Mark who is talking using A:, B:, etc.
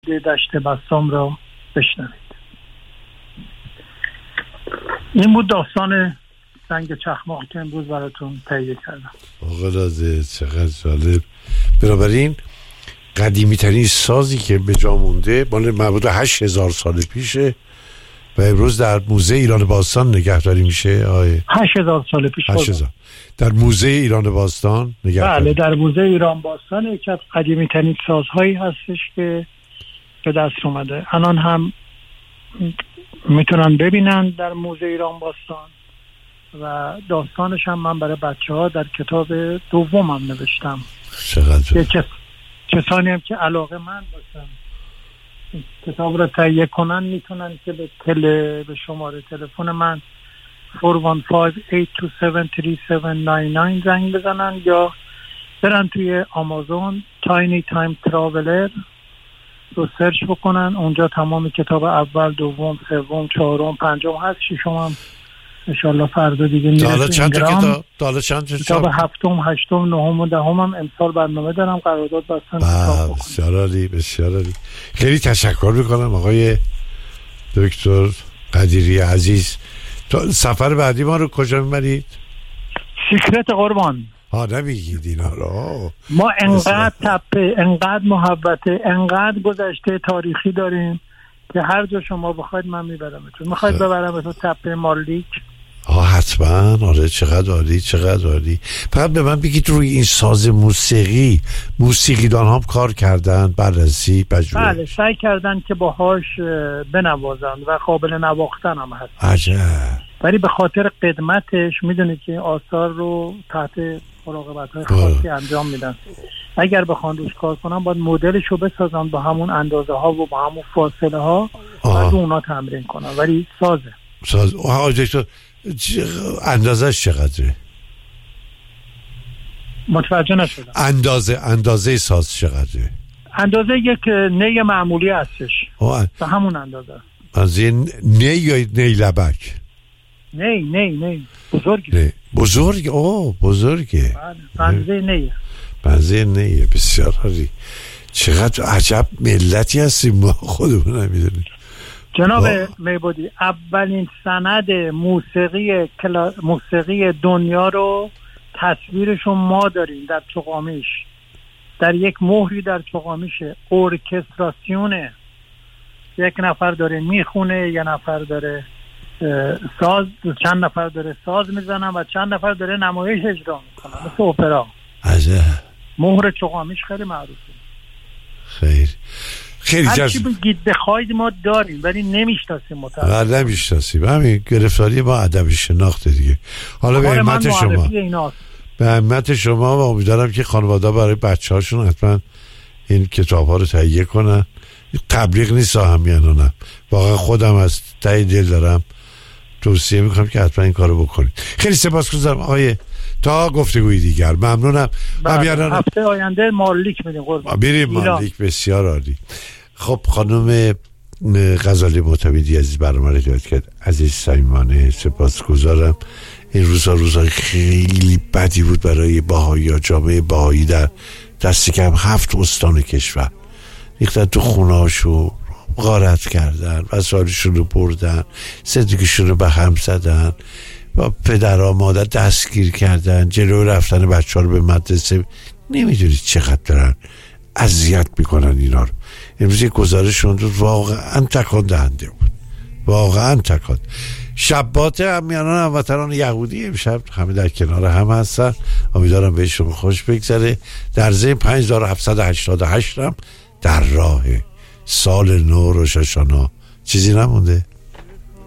A: دشت بسام را بشنوید. این بود داستان سنگ چخماق که امروز براتون تهیه کردم.
B: آقا رازه چقدر جالب. بنابراین قدیمی ترین سازی که به جا مونده مال معبود 8000 سال پیشه و امروز در موزه ایران باستان نگهداری میشه.
A: 8000 سال پیش
B: 8000 در موزه ایران باستان نگهداری.
A: بله، در موزه ایران باستان یکی از قدیمی ترین سازهایی هستش که به دست اومده. الان هم میتونن ببینن در موزه ایران باستان و داستانش هم من برای بچه‌ها در کتاب دومم نوشتم.
B: چقدر
A: کسانی هم که علاقه من باشن کتاب رو تهیه کنن میتونن که به شماره تلفن من 415-827-3799 زنگ بزنن یا برن توی آمازون تاینی تایم تراولر رو سرچ بکنن. اونجا تمام کتاب اول، دوم، سوم، چهارم، پنجم هست. ششم هم انشالله فردا دیگه میره.
B: حالا چند تا
A: کتاب هفتم، هشتم، نهم و دهم هم امسال برنامه دارم قرارداد بستن.
B: بسیار عالی. خیلی تشکر میکنم آقای دکتر قدیری عزیز. سفر بعدی ما رو کجا میبرید؟
A: سیکرت قربان.
B: نمیگید اینا رو.
A: ما انقدر تپه، انقدر محبته، انقدر گذشته تاریخی داریم که هر جا شما بخواید من میبرمتون. میخواید ببرمتون تپه مارلیک؟
B: حتما. آره چقدر عالی. فقط به من بگید روی این ساز موسیقیدان هم کار کردن، بررسی پژوهش؟
A: بله، سعی کردن که باهاش بنوازن و قابل نواختن هم هست.
B: عجب.
A: ولی به خاطر قدمتش میدونید که آثار رو تحت مراقبت‌های خاصی انجام میدن. اگر بخوان روش کار کنن باید مدلش رو بسازن با همون اندازه ها و با همون فاصله ها بعد اونا تمرین کنن. ولی ساز
B: اندازه‌اش چقدره؟
A: متوجه نشدم.
B: اندازه ساز چقدره؟
A: اندازه یک نی معمولی هستش به همون اندازه.
B: از این نی یا نی لبک؟
A: نی
B: بزرگه. بنزه نیه. بسیار عالی. چقدر عجب ملتی هستیم ما، خودمون نمیدونیم.
A: جناب میبودی اولین سند موسیقی دنیا رو تصویرشو ما داریم در چقامیش، در یک مهری در چقامیشه. ارکستراسیونه، یک نفر داره میخونه، یک نفر داره ساز، چند نفر داره ساز میزنن و چند نفر داره نمایش اجرا میکنن، مثل اپرا.
B: عجب.
A: مهر چقامیش خیلی معروفه.
B: خیلی
A: هر چی بگید بخواید ما داریم ولی نمیشناسیم.
B: نمیشناسیم. همین گرفتاری ما ادبی شناخته دیگه. حالا به همت شما و امیدوارم که خانواده برای بچه‌هاشون حتما این کتاب‌ها رو تهیه کنن. تبلیغ نیست همیانانم، واقعا خودم از ته دل دارم توصیه میکنم که حتما این کارو بکنید. خیلی سپاسگزارم آقای، تا گفتگوی دیگر. ممنونم.
A: هفته آینده مارلیک میدیم قربان.
B: بریم مارلیک. بسیار عالی. خب خانم غزالی معتمدی عزیز برنامه رو هدایت کرد. عزیز صمیمانه سپاسگزارم. این روزهای خیلی بدی بود برای بهایی، جامعه بهایی در دست کم 7 استان کشور. ریختن تو خونهاشو، غارت کردن، وسایلشون رو بردن، زندگیشون رو به هم زدن، با پدرها مادر دستگیر کردن، جلو رفتن بچه ها رو به مدرسه. نمیدونید چقدر دارن اذیت میکنن اینا رو. امروز یک گزارشون رو واقعا تکان دهنده بود، واقعا تکان. شبات همیانان هموطنان یهودی امشب همه در کنار هم هستن. امیدوارم بهشون خوش بگذره. در ضمن 5788 هم در راه سال نو روش هاشانا چیزی نمونده.